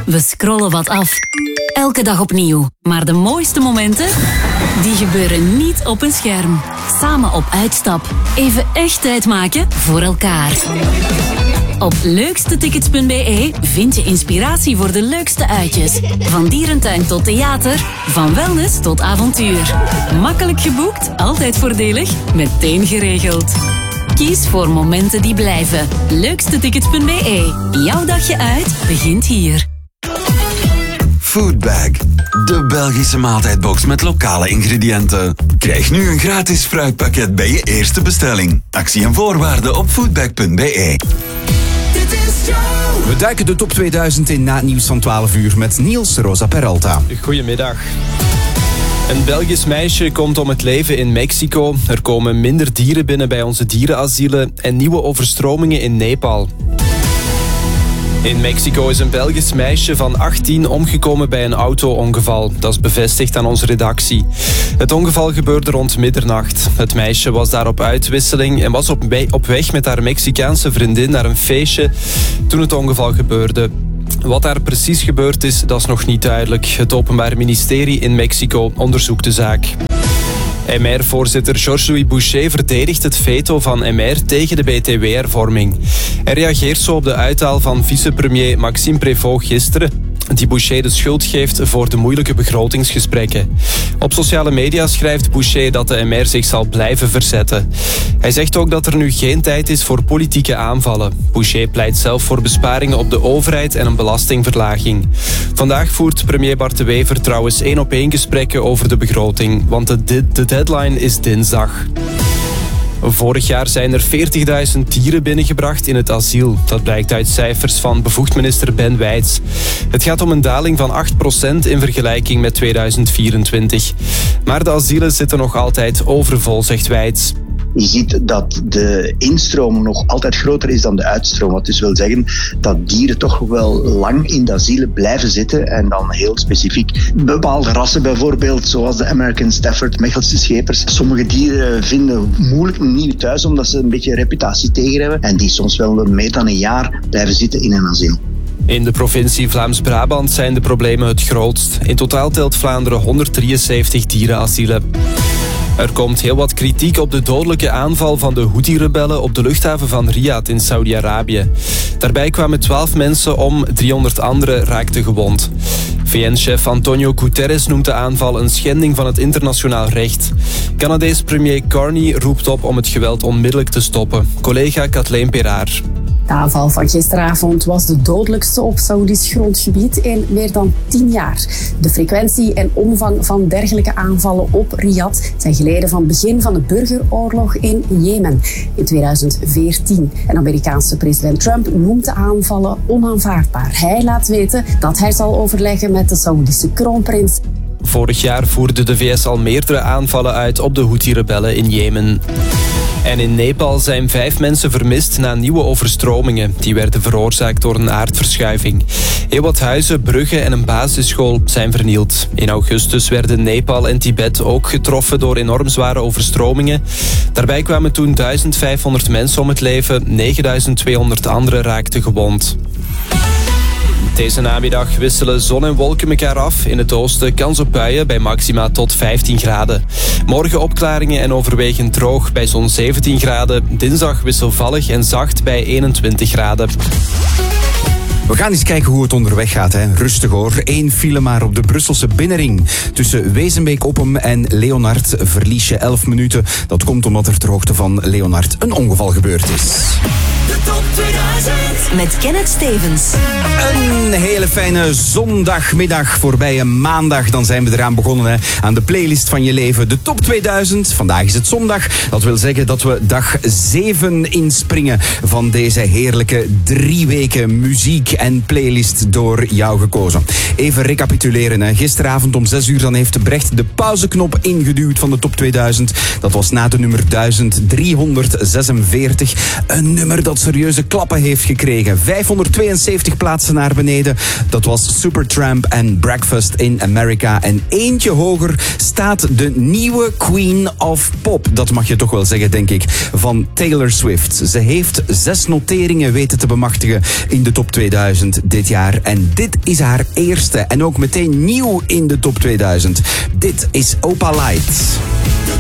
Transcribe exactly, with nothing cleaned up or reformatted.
We scrollen wat af. Elke dag opnieuw. Maar de mooiste momenten, die gebeuren niet op een scherm. Samen op uitstap. Even echt tijd maken voor elkaar. Op leukstetickets punt b e vind je inspiratie voor de leukste uitjes. Van dierentuin tot theater, van wellness tot avontuur. Makkelijk geboekt, altijd voordelig, meteen geregeld. Kies voor momenten die blijven. leukstetickets punt b e. Jouw dagje uit begint hier. Foodbag, de Belgische maaltijdbox met lokale ingrediënten. Krijg nu een gratis fruitpakket bij je eerste bestelling. Actie en voorwaarden op foodbag punt b e. We duiken de top tweeduizend in na het nieuws van twaalf uur met Niels Rosa Peralta. Goedemiddag. Een Belgisch meisje komt om het leven in Mexico. Er komen minder dieren binnen bij onze dierenasielen en nieuwe overstromingen in Nepal. In Mexico is een Belgisch meisje van achttien omgekomen bij een auto-ongeval. Dat is bevestigd aan onze redactie. Het ongeval gebeurde rond middernacht. Het meisje was daar op uitwisseling en was op, op weg met haar Mexicaanse vriendin naar een feestje toen het ongeval gebeurde. Wat daar precies gebeurd is, dat is nog niet duidelijk. Het Openbaar Ministerie in Mexico onderzoekt de zaak. M R-voorzitter Georges-Louis Boucher verdedigt het veto van M R tegen de B T W-hervorming. Hij reageert zo op de uithaal van vicepremier Maxime Prévost gisteren, die Boucher de schuld geeft voor de moeilijke begrotingsgesprekken. Op sociale media schrijft Boucher dat de M R zich zal blijven verzetten. Hij zegt ook dat er nu geen tijd is voor politieke aanvallen. Boucher pleit zelf voor besparingen op de overheid en een belastingverlaging. Vandaag voert premier Bart de Wever trouwens één op één gesprekken over de begroting, want de, de deadline is dinsdag. Vorig jaar zijn er veertigduizend dieren binnengebracht in het asiel. Dat blijkt uit cijfers van bevoegd minister Ben Wijts. Het gaat om een daling van acht procent in vergelijking met tweeduizend vierentwintig. Maar de asielen zitten nog altijd overvol, zegt Wijts. Je ziet dat de instroom nog altijd groter is dan de uitstroom. Wat dus wil zeggen dat dieren toch wel lang in de asielen blijven zitten. En dan heel specifiek bepaalde rassen bijvoorbeeld, zoals de American Stafford, Mechelse schepers. Sommige dieren vinden moeilijk een nieuw thuis, omdat ze een beetje reputatie tegen hebben. En die soms wel meer dan een jaar blijven zitten in een asiel. In de provincie Vlaams-Brabant zijn de problemen het grootst. In totaal telt Vlaanderen honderddrieënzeventig dierenasielen. Er komt heel wat kritiek op de dodelijke aanval van de Houthi-rebellen op de luchthaven van Riyadh in Saudi-Arabië. Daarbij kwamen twaalf mensen om, driehonderd anderen raakten gewond. V N-chef Antonio Guterres noemt de aanval een schending van het internationaal recht. Canadees premier Carney roept op om het geweld onmiddellijk te stoppen. Collega Kathleen Peraar. De aanval van gisteravond was de dodelijkste op Saoedisch grondgebied in meer dan tien jaar. De frequentie en omvang van dergelijke aanvallen op Riyadh zijn geleden van het begin van de burgeroorlog in Jemen in tweeduizend veertien. En Amerikaanse president Trump noemt de aanvallen onaanvaardbaar. Hij laat weten dat hij zal overleggen met de Saoedische kroonprins. Vorig jaar voerde de V S al meerdere aanvallen uit op de Houthi-rebellen in Jemen. En in Nepal zijn vijf mensen vermist na nieuwe overstromingen. Die werden veroorzaakt door een aardverschuiving. Heel wat huizen, bruggen en een basisschool zijn vernield. In augustus werden Nepal en Tibet ook getroffen door enorm zware overstromingen. Daarbij kwamen toen duizendvijfhonderd mensen om het leven. negenduizend tweehonderd anderen raakten gewond. Deze namiddag wisselen zon en wolken elkaar af. In het oosten kans op buien bij maxima tot vijftien graden. Morgen opklaringen en overwegend droog bij zo'n zeventien graden. Dinsdag wisselvallig en zacht bij eenentwintig graden. We gaan eens kijken hoe het onderweg gaat. Hè. Rustig hoor. Eén file maar op de Brusselse binnenring. Tussen Wezenbeek-Oppem en Leonard verlies je elf minuten. Dat komt omdat er ter hoogte van Leonard een ongeval gebeurd is. De top tweeduizend Met Kenneth Stevens. Een hele fijne zondagmiddag voorbij een maandag. Dan zijn we eraan begonnen hè, aan de playlist van je leven. De top tweeduizend. Vandaag is het zondag. Dat wil zeggen dat we dag zeven inspringen van deze heerlijke drie weken muziek en playlist door jou gekozen. Even recapituleren. Hè. Gisteravond om zes uur dan heeft Brecht de pauzeknop ingeduwd van de top tweeduizend. Dat was na de nummer duizend driehonderdzesenveertig. Een nummer dat serieuze klappen heeft gekregen. vijfhonderdtweeënzeventig plaatsen naar beneden. Dat was Supertramp en Breakfast in America. En eentje hoger staat de nieuwe Queen of Pop. Dat mag je toch wel zeggen, denk ik, van Taylor Swift. Ze heeft zes noteringen weten te bemachtigen in de top tweeduizend. tweeduizend dit jaar. En dit is haar eerste en ook meteen nieuw in de top tweeduizend. Dit is Opalite.